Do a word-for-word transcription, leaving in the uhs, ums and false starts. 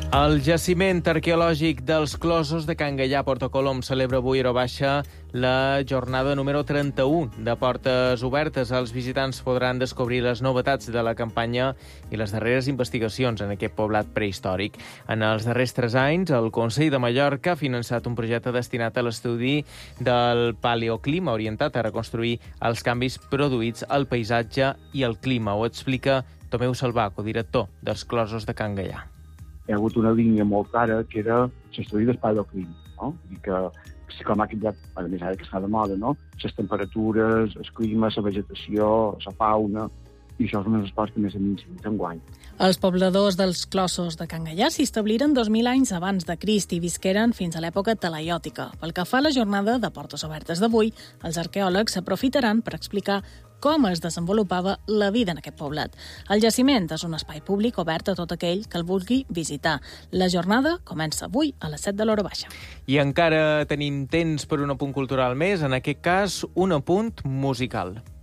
El jaciment arqueològic dels Closos de Can Gaià a Porto Colom celebra avui a Baixa la jornada número trenta-u de portes obertes. Els visitants podran descobrir les novetats de la campanya i les darreres investigacions en aquest poblat prehistòric. En els darrers tres anys, el Consell de Mallorca ha finançat un projecte destinat a l'estudi del paleoclima, orientat a reconstruir els canvis produïts al paisatge i al clima. Ho explica Tomeu Salvaco, director dels Closos de Can Gaià. Hi ha hagut una línia molt clara que era l'estudi del paleoclima, no? I que, com ha canviat, a més ara que està de moda, no? Les temperatures, el clima, la vegetació, la fauna, i això és una de les coses que més hem incidit enguany. Els pobladors dels Closos de Can Gaià s'establiren dos mil anys abans de Crist i visqueren fins a l'època talaiòtica. Pel que fa a la jornada de portes obertes d'avui, els arqueòlegs s'aprofitaran per explicar com es desenvolupava la vida en aquest poblat. El jaciment és un espai públic obert a tot aquell que el vulgui visitar. La jornada comença avui a les set de l'hora baixa. I encara tenim temps per un apunt cultural més, en aquest cas un apunt musical.